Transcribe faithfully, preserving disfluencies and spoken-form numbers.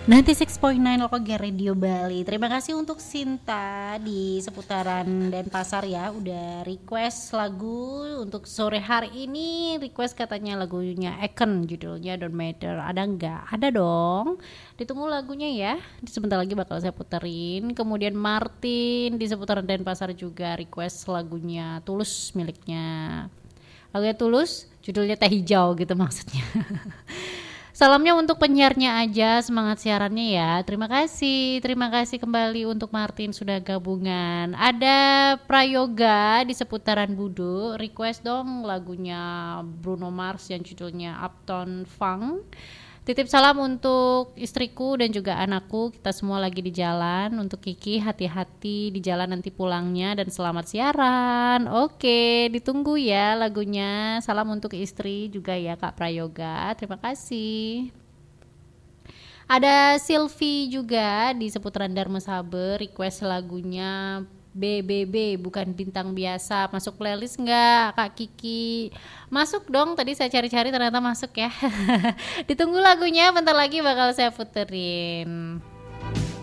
sembilan puluh enam koma sembilan Lokogen Radio Bali. Terima kasih untuk Sinta di seputaran Denpasar ya, udah request lagu untuk sore hari ini. Request katanya lagunya Eken, judulnya Don't Matter. Ada nggak? Ada dong. Ditunggu lagunya ya. Sebentar lagi bakal saya puterin. Kemudian Martin di seputaran Denpasar juga request lagunya Tulus miliknya. Lagunya Tulus, judulnya Teh Hijau gitu maksudnya. Salamnya untuk penyiarnya aja, semangat siarannya ya. Terima kasih, terima kasih kembali untuk Martin sudah gabungan. Ada Prayoga di seputaran Budu, request dong lagunya Bruno Mars yang judulnya Uptown Funk. Titip salam untuk istriku dan juga anakku, kita semua lagi di jalan. Untuk Kiki, hati-hati di jalan nanti pulangnya dan selamat siaran. Oke, ditunggu ya lagunya. Salam untuk istri juga ya Kak Prayoga, terima kasih. Ada Silvi juga di seputaran Dharma Saber, request lagunya B B B bukan bintang biasa. Masuk playlist nggak Kak Kiki? Masuk dong, tadi saya cari-cari ternyata masuk ya. Ditunggu lagunya, bentar lagi bakal saya puterin.